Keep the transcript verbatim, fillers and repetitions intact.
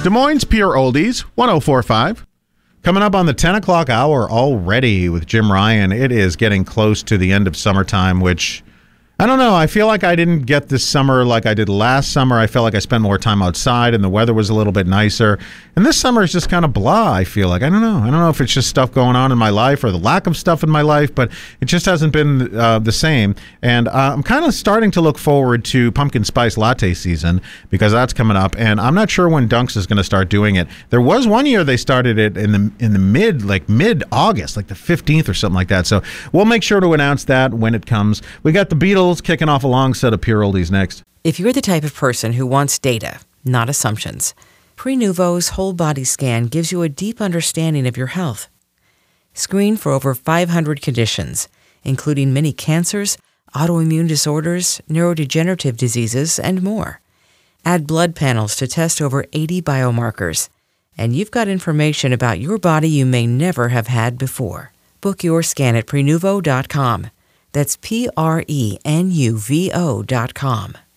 Des Moines Pure Oldies, one oh four point five. Coming up on the ten o'clock hour already with Jim Ryan. It is getting close to the end of summertime, which, I don't know, I feel like I didn't get this summer like I did last summer. I felt like I spent more time outside and the weather was a little bit nicer. And this summer is just kind of blah, I feel like. I don't know. I don't know if it's just stuff going on in my life or the lack of stuff in my life, but it just hasn't been uh, the same. And uh, I'm kind of starting to look forward to pumpkin spice latte season because that's coming up. And I'm not sure when Dunks is going to start doing it. There was one year they started it in the in the mid, like mid-August, like the fifteenth or something like that. So we'll make sure to announce that when it comes. We got the Beatles kicking off a long set of Pure Oldies next. If you're the type of person who wants data, not assumptions, Prenuvo's whole body scan gives you a deep understanding of your health. Screen for over five hundred conditions, including many cancers, autoimmune disorders, neurodegenerative diseases, and more. Add blood panels to test over eighty biomarkers, and you've got information about your body you may never have had before. Book your scan at Prenuvo dot com. That's P R E N U V O dot com.